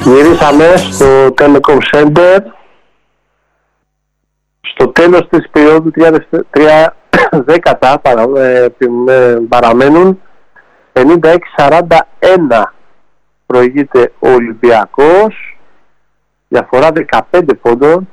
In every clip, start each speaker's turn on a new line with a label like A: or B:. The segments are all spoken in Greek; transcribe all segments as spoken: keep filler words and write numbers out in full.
A: Γυρίσαμε στο Telecom Center στο τέλος της περίοδου. Τρία δέκατα παρα, ε, παραμένουν. Πενήντα έξι σαράντα ένα προηγείται ο Ολυμπιακός, διαφορά δεκαπέντε πόντων.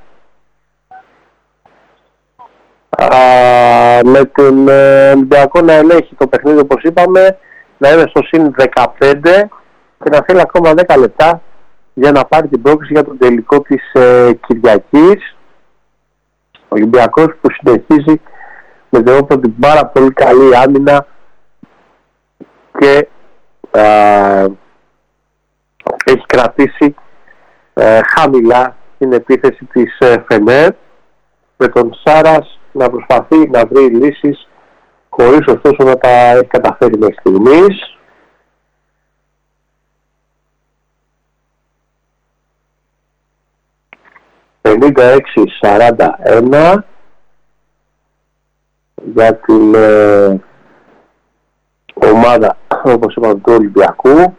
A: Α, με τον ε, Ολυμπιακό να ελέγχει το παιχνίδι, όπως είπαμε, να είναι στο συν δεκαπέντε και να θέλει ακόμα δέκα λεπτά για να πάρει την πρόκληση για τον τελικό της ε, Κυριακής. Ο Ολυμπιακός που συνεχίζει με την, την πάρα πολύ καλή άμυνα και α, έχει κρατήσει ε, χαμηλά την επίθεση της ε, Φενέρ, με τον Σάρας να προσπαθεί να βρει λύσεις χωρίς ωστόσο να τα έχει καταφέρει μέχρι στιγμής. πενήντα έξι σαράντα ένα για την ε, ομάδα, όπως είπαμε, του Ολυμπιακού,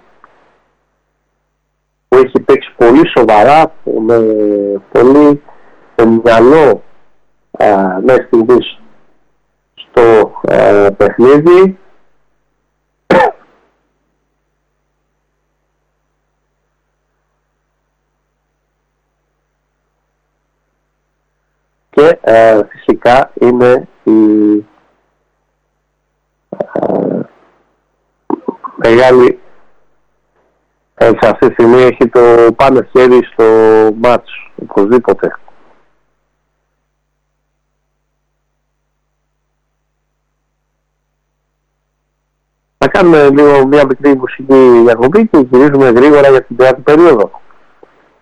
A: που έχει παίξει πολύ σοβαρά, με πολύ μυαλό μέχρι στιγμής στο ε, παιχνίδι. Και ε, φυσικά είναι η ε, μεγάλη, έτσι αυτή τη στιγμή έχει το πάνω χέρι στο μάτς οπωσδήποτε. Θα κάνουμε λίγο μια μικρή μουσική διακοπή και γυρίζουμε γρήγορα για την τρίτη περίοδο.